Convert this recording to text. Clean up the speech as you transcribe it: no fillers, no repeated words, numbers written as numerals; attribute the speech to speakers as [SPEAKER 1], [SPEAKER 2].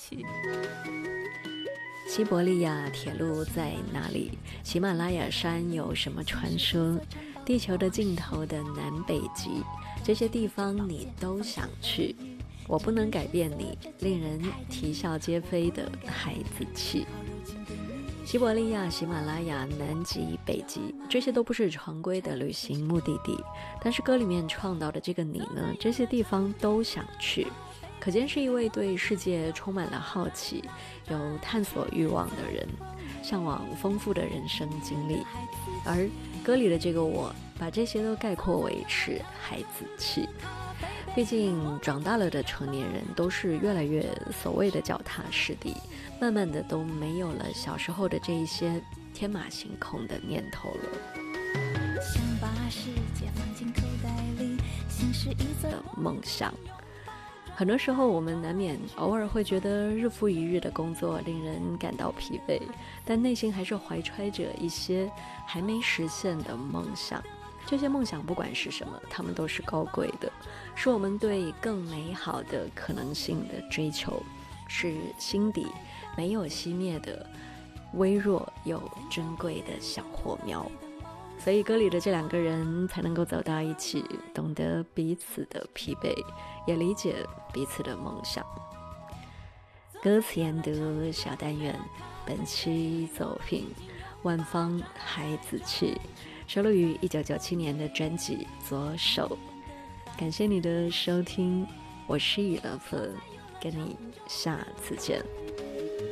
[SPEAKER 1] 起。
[SPEAKER 2] 西伯利亚铁路在哪里？喜马拉雅山有什么传说？地球的尽头的南北极，这些地方你都想去。我不能改变你，令人啼笑皆非的孩子气。西伯利亚、喜马拉雅、南极、北极，这些都不是常规的旅行目的地，但是歌里面创造的这个你呢，这些地方都想去，可见是一位对世界充满了好奇、有探索欲望的人，向往丰富的人生经历。而歌里的这个我，把这些都概括为是孩子气。毕竟长大了的成年人都是越来越所谓的脚踏实地，慢慢的都没有了小时候的这一些天马行空的念头了。
[SPEAKER 1] 想把世界放进口袋里，心事一则
[SPEAKER 2] 的梦想。很多时候我们难免偶尔会觉得日复一日的工作令人感到疲惫，但内心还是怀揣着一些还没实现的梦想。这些梦想不管是什么，它们都是高贵的，是我们对更美好的可能性的追求，是心底没有熄灭的微弱又珍贵的小火苗。所以歌里的这两个人才能够走到一起，懂得彼此的疲惫，也理解彼此的梦想。歌词研读小单元，本期走评万芳孩子气，收录于1997年的专辑《左手》。感谢你的收听，我是雨乐芬，跟你下次见。